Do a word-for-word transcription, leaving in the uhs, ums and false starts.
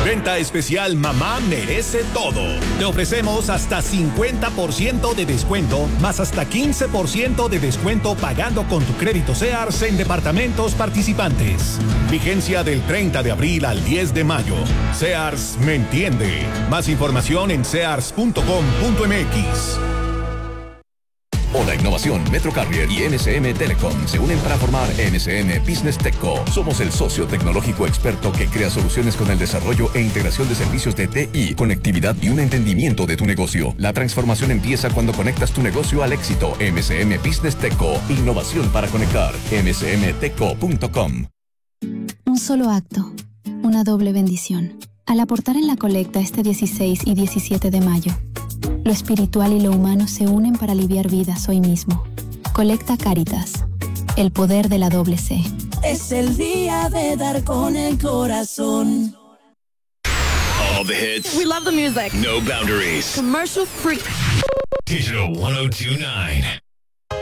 Renta especial Mamá merece todo. Te ofrecemos hasta cincuenta por ciento de descuento, más hasta quince por ciento de descuento pagando con tu crédito Sears en departamentos participantes. Vigencia del treinta de abril al diez de mayo. Sears me entiende. Más información en sears punto com punto m x. Hola Innovación, Metro Carrier y N S M Telecom se unen para formar N S M Business TechCo. Somos el socio tecnológico experto que crea soluciones con el desarrollo e integración de servicios de T I, conectividad y un entendimiento de tu negocio. La transformación empieza cuando conectas tu negocio al éxito. N S M Business TechCo. Innovación para conectar. N S M Techco punto com. Un solo acto, una doble bendición. Al aportar en la colecta este dieciséis y diecisiete de mayo, lo espiritual y lo humano se unen para aliviar vidas hoy mismo. Colecta Cáritas, el poder de la doble C. Es el día de dar con el corazón. All the hits. We love the music. No boundaries. Commercial free. Digital one oh two nine.